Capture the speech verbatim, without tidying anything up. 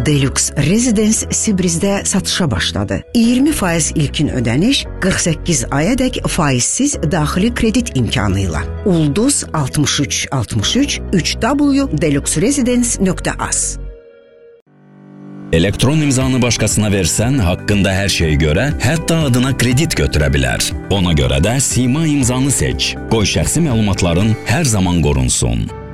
Deluxe Residence Sibrizdə satışa başladı. iyirmi faiz ilkin ödəniş, qırx səkkiz ayadək faizsiz daxili kredit imkanı ilə. Ulduz altmış üç altmış üç üç w deluxe residence nöqtə az. Elektron imzanı başqasına versən, haqqında hər şeyi görə, hətta adına kredit götürə bilər. Ona görə də Sima imzanı seç. Qoy şəxsi məlumatların hər zaman qorunsun.